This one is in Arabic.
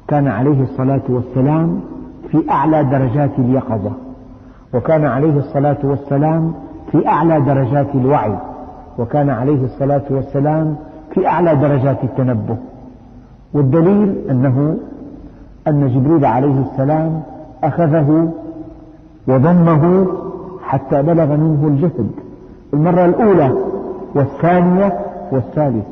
كان عليه الصلاة والسلام في أعلى درجات اليقظة، وكان عليه الصلاة والسلام في أعلى درجات الوعي، وكان عليه الصلاة والسلام في أعلى درجات التنبه. والدليل أن جبريل عليه السلام أخذه وضمه حتى بلغ منه الجسد المرة الأولى والثانية والثالثة،